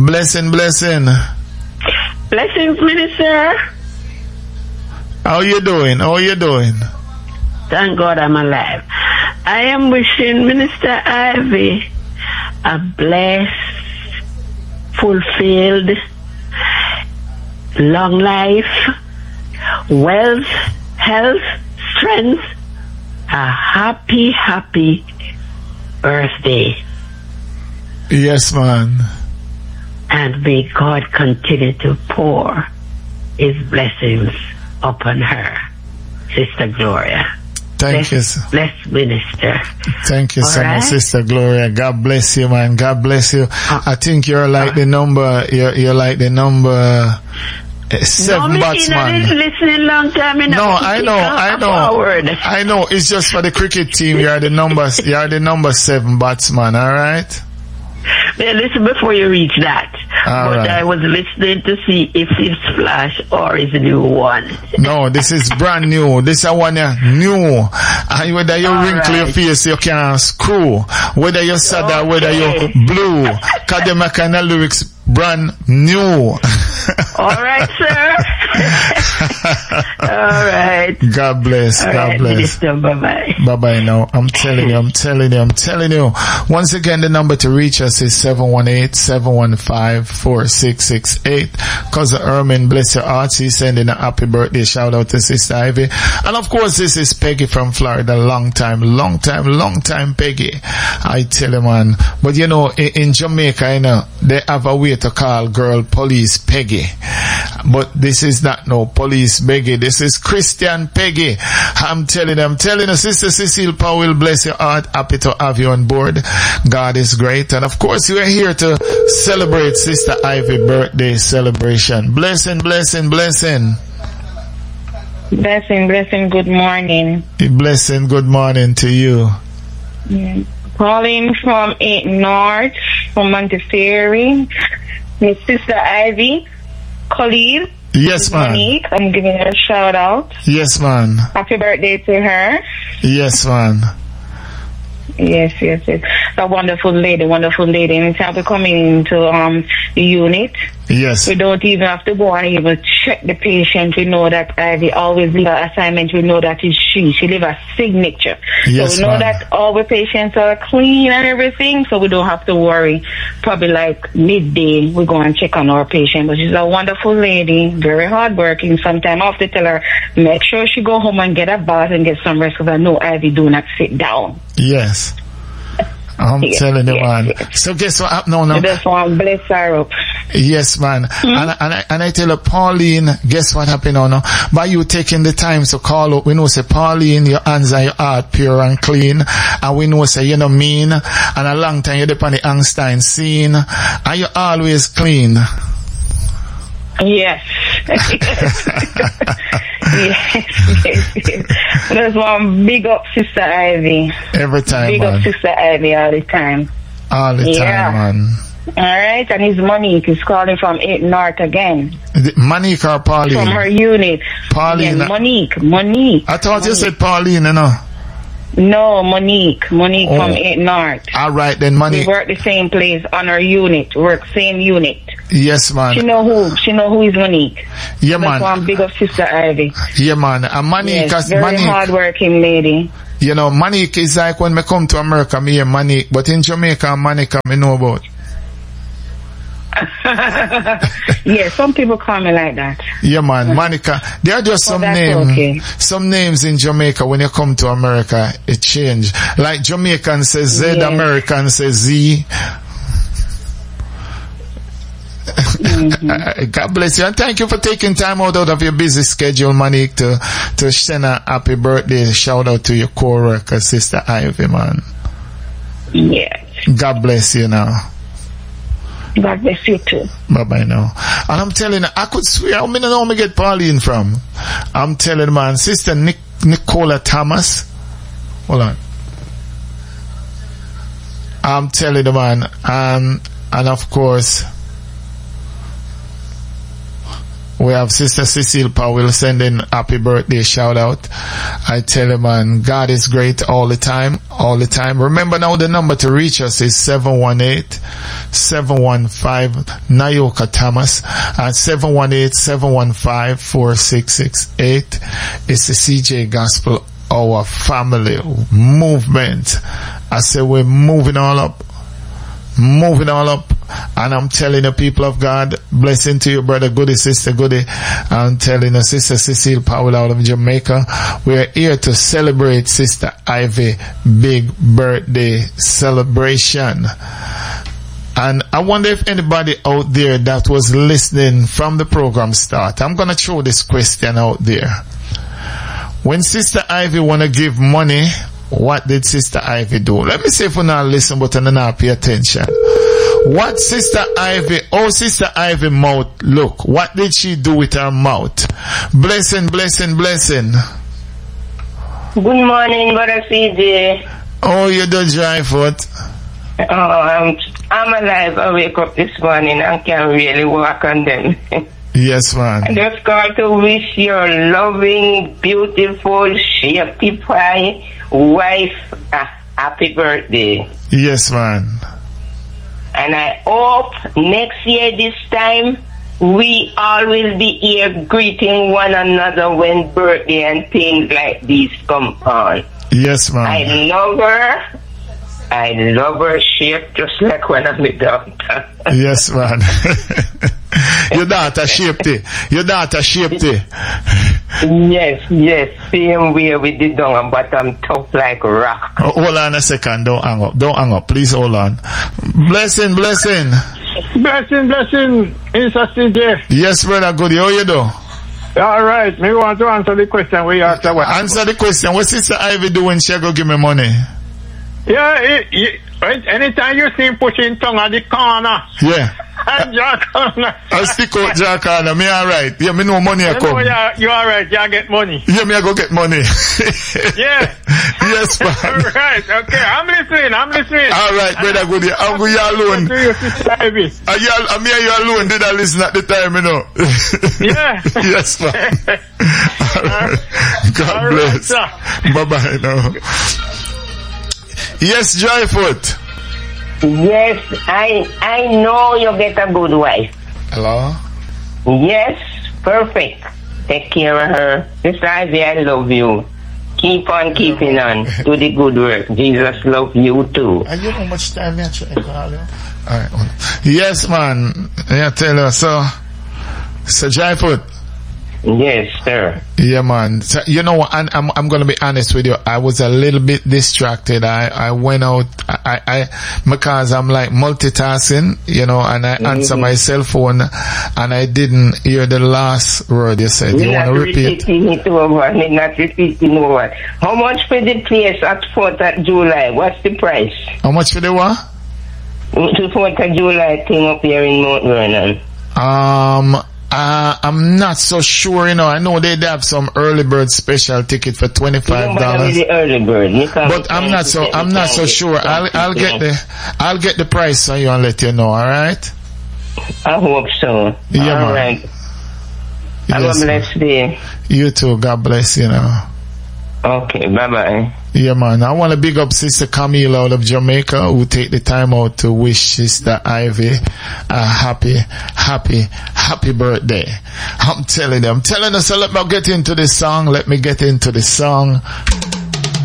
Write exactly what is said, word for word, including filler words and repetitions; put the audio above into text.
Blessing, blessing. Blessings, Minister. How you doing? How you doing? Thank God I'm alive. I am wishing Minister Ivy a blessed, fulfilled, long life, wealth, health, strength, a happy, happy birthday. Yes, man. And may God continue to pour His blessings upon her, Sister Gloria. Thank bless, you. Bless Minister. Thank you All so right? much, Sister Gloria. God bless you, man. God bless you. Uh, I think you're like uh, the number, you're, you're like the number uh, seven no, batsman. No, listening long time. No, I know, I know. Forward. I know. It's just for the cricket team. You're the number, you're the number seven batsman, alright? Yeah, listen before you reach that. All but right. I was listening to see if it's Flash or is a new one. No, this is brand new. This is one uh, new. And whether you All wrinkle right. your face, you can screw. Whether you're sad or Okay. whether you're blue. Cause them kind of lyrics brand new. All right, sir. All right. God bless. All God right, bless. Minister, bye-bye. Bye-bye now. I'm telling you, I'm telling you, I'm telling you. Once again, the number to reach us is seven one eight, seven one five, four six six eight. Cousin Ermin, bless your heart. He's sending a happy birthday shout out to Sister Ivy. And of course, this is Peggy from Florida. Long time, long time, long time Peggy. I tell you, man. But you know, in, in Jamaica, you know, they have a way to call girl police Peggy. But this is not no police Peggy. This is Christian Peggy. I'm telling you, I'm telling you, Sister Cecile Powell, bless your heart. Happy to have you on board. God is great. And of course, you are here to celebrate Sister Ivy birthday celebration. Blessing, blessing, blessing. Blessing, blessing, good morning. Blessing, good morning to you. Yeah. Calling from eight North, from Montefiore. Miss Sister Ivy, Khalil. Yes, man. Monique, I'm giving her a shout out. Yes, man. Happy birthday to her. Yes, man. Yes, yes, yes. A wonderful lady, wonderful lady. Anytime we come into um the unit, yes, we don't even have to go and even check the patient. We know that Ivy always leave her assignment. We know that is she. She leave a signature. Yes, so we know ma'am. that all the patients are clean and everything, so we don't have to worry. Probably like midday, we go and check on our patient. But she's a wonderful lady, very hardworking. Sometimes I have to tell her, make sure she go home and get a bath and get some rest, because I know Ivy do not sit down. Yes. I'm yes, telling you, yes, man. Yes. So guess what happened now? now? I just want to bless her up. Yes, man. Mm-hmm. And, and, I, and I tell her, Pauline, guess what happened now? now? By you taking the time to call up, we know, say, Pauline, your hands and your heart pure and clean. And we know, say, you know, mean. And a long time you're upon the Einstein scene. And you're always clean. Yes. yes, yes, yes. There's one big up Sister Ivy. Every time, big man. Big up Sister Ivy all the time. All the yeah. time, man. All right, and his Monique is calling from eight North again. The, Monique or Pauline? From her unit. Pauline. Yeah, Monique, Monique. I thought Monique. you said Pauline, you know. No, Monique. Monique oh. from eight North. All right, then Monique. We work the same place on her unit. Work same unit. Yes, man. She know who. She know who is Monique. Yeah, That's man. one big up Sister Ivy. Yeah, man. And Monique, yes, very Monique, hard-working lady. You know, Monique is like when me come to America, me hear Monique, but in Jamaica, Monica, me know about. Yeah, some people call me like that. Yeah, man, Monica. There are just some oh, names, okay. some names in Jamaica. When you come to America, it change. Like Jamaican says Z, yes. American says Z. Mm-hmm. God bless you, and thank you for taking time out, out of your busy schedule, Monique, to to send a happy birthday shout out to your co-worker, Sister Ivy, man. Yes. God bless you now. God bless you too. Bye bye now. And I'm telling you, I could swear, I mean, I know where me get Pauline from. I'm telling you, man, Sister Nic- Nicola Thomas. Hold on. I'm telling you, man, um, and of course, We have Sister Cecile Powell sending happy birthday shout out. I tell you, man, God is great all the time, all the time. Remember now, the number to reach us is seven one eight, seven one five, Nayoka Thomas, and seven one eight, seven one five, four six six eight. It's the C J Gospel, our family movement. I say we're moving all up. Moving all up, and I'm telling the people of God, blessing to you, brother Goody, sister Goody. I'm telling you, sister Cecile Powell out of Jamaica. We are here to celebrate Sister Ivy big birthday celebration. And I wonder if anybody out there that was listening from the program start, I'm gonna throw this question out there. When Sister Ivy wanna give money, what did Sister Ivy do? Let me see if we not listen, but I not pay attention. What Sister Ivy, oh Sister Ivy mouth, look, what did she do with her mouth? Blessing, blessing, blessing. Good morning, Brother C J. Oh, you do dry foot? Oh, I'm, I'm alive. I wake up this morning and can really walk on them. Yes, man. I just called to wish your loving, beautiful, shapely pie wife a happy birthday. Yes, man. And I hope next year this time we all will be here greeting one another when birthday and things like these come on. Yes, man. I love her. I love her shape just like when I'm with daughter. Yes, man. Your daughter shaped it. Your daughter shaped it. Yes, yes. Same way with the down, but I'm tough like rock. Oh, hold on a second. Don't hang up. Don't hang up. Please hold on. Blessing, blessing. Blessing, blessing, Mister C J. Yes, brother. Good. How you do? All right. Me want to answer the question we asked. Answer the question. What Sister Ivy do when she go give me money? Yeah, it, it, anytime you see him pushing tongue at the corner. Yeah. And Jack corner. I stick out Jack corner. Me alright. Yeah, me know money I you come. Know, yeah, you alright. You get money. Yeah, me I go get money. Yeah. Yes, man. Right. Okay. I'm listening. I'm listening. Alright, brother Goody. I'm going you alone. To you, Sister Ivy. Are you, are me and you alone? Did I listen at the time, you know? Yeah. Yes, man. Alright. God All bless. Right, bye bye now. Yes, Joyfoot. Yes, I I know you get a good wife. Hello? Yes, perfect. Take care of her. Sister Ivy, I love you. Keep on keeping on. Do the good work. Jesus love you too. Are you how much time you actually call you? Alright. Yes, man. Yeah, tell her. So, so Joyfoot. Yes, sir. Yeah, man. So, you know what? I'm, I'm, I'm going to be honest with you. I was a little bit distracted. I, I went out, I, I, because I'm like multitasking, you know, and I mm-hmm. answer my cell phone and I didn't hear the last word you said. You're you want to repeat? Repeating it over. I'm not repeating over. How much for the place at fourth of July? What's the price? How much for the what? The fourth of July thing up here in Mount Vernon. Um, Uh, I'm not so sure, you know. I know they have some early bird special ticket for twenty-five dollars. The early bird. But I'm not so, I'm not so sure. I'll, I'll get the, I'll get the price on you and let you know, alright? I hope so. Yeah, man. Alright. Have yes, a blessed day. You too. God bless you now. Okay, bye bye. Yeah, man. I want to big up Sister Camille out of Jamaica who take the time out to wish Sister Ivy a happy, happy, happy birthday. I'm telling you, I'm telling you, so let me get into the song. Let me get into the song.